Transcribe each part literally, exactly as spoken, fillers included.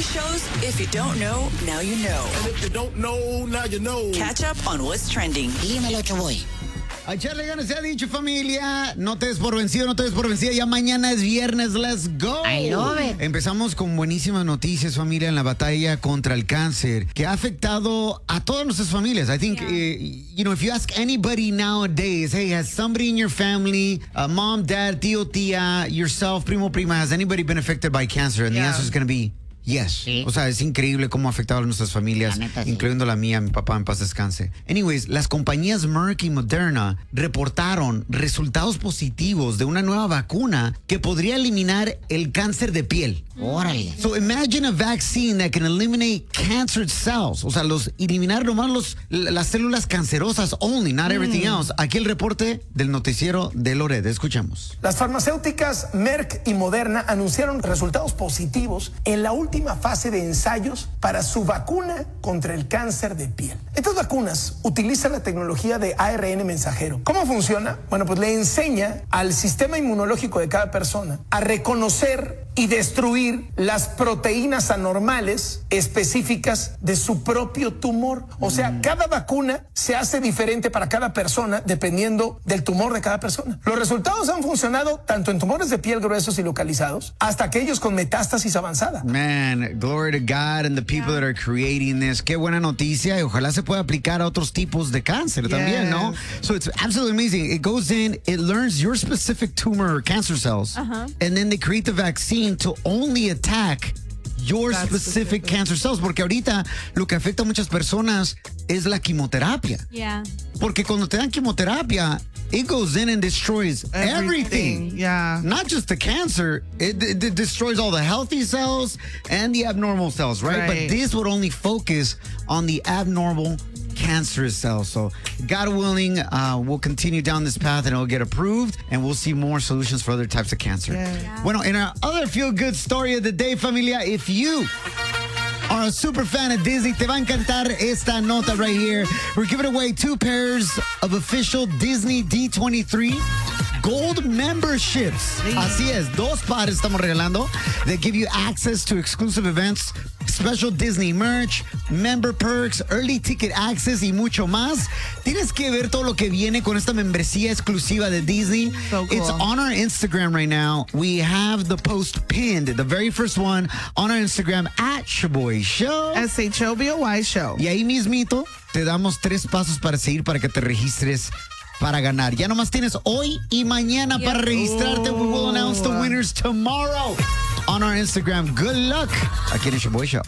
shows. If you don't know, now you know. And if you don't know, now you know. Catch up on what's trending. Dímelo, Chaboy. A echarle ganas, se ha dicho, familia. No te des por vencido, no te des por vencida. Ya mañana es viernes, let's go. I love it. Empezamos con buenísimas noticias, familia, en la batalla contra el cáncer, que ha afectado a todas nuestras familias. I think, yeah. uh, you know, if you ask anybody nowadays, hey, has somebody in your family, uh, mom, dad, tío, tía, yourself, primo, prima, has anybody been affected by cancer? And yeah. the answer is going to be yes. Sí. O sea, es increíble cómo ha afectado a nuestras familias, la neta, sí. incluyendo la mía, mi papá en paz descanse. Anyways, las compañías Merck y Moderna reportaron resultados positivos de una nueva vacuna que podría eliminar el cáncer de piel. Órale. So imagine a vaccine that can eliminate cancer cells. O sea, los eliminar nomás los, las células cancerosas only, not mm. everything else. Aquí el reporte del noticiero de Loret. Escuchamos. Las farmacéuticas Merck y Moderna anunciaron resultados positivos en la última última fase de ensayos para su vacuna contra el cáncer de piel. Estas vacunas utilizan la tecnología de A R N mensajero. ¿Cómo funciona? Bueno, pues le enseña al sistema inmunológico de cada persona a reconocer y destruir las proteínas anormales específicas de su propio tumor. O sea, mm. cada vacuna se hace diferente para cada persona dependiendo del tumor de cada persona. Los resultados han funcionado tanto en tumores de piel gruesos y localizados hasta aquellos con metástasis avanzada. Man, glory to God and the people yeah. that are creating this. Qué buena noticia y ojalá se pueda aplicar a otros tipos de cáncer yes. también, ¿no? So it's absolutely amazing. It goes in, it learns your specific tumor or cancer cells, uh-huh. and then they create the vaccine to only attack your That's specific, specific cancer cells, porque ahorita lo que afecta a muchas personas es la quimioterapia. Yeah. Porque cuando te dan quimioterapia, it goes in and destroys everything. everything. Yeah. Not just the cancer, it, it, it destroys all the healthy cells and the abnormal cells, right? right? But this would only focus on the abnormal cancerous cells. So, God willing, uh, we'll continue down this path and it'll get approved and we'll see more solutions for other types of cancer. Yeah. Yeah. Bueno, in our other feel-good story of the day, familia, if you are a super fan of Disney, te va a encantar esta nota right here. We're giving away two pairs of official Disney D twenty-three Gold memberships. Sí. Así es, dos pares estamos regalando that give you access to exclusive events, special Disney merch, member perks, early ticket access y mucho más. Tienes que ver todo lo que viene con esta membresía exclusiva de Disney. So cool. It's on our Instagram right now. We have the post pinned, the very first one, on our Instagram at Shaboy Show. S H O B O Y Show. Y ahí mismito te damos tres pasos para seguir para que te registres para ganar. Ya nomás tienes hoy y mañana yep. para registrarte. We will announce the winners tomorrow on our Instagram. Good luck. Aquí en el Shaboy Show.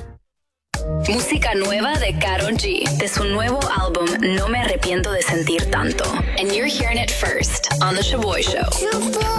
Música nueva de Karol G, de su nuevo álbum No Me Arrepiento de Sentir Tanto. And you're hearing it first on The Shaboy Show.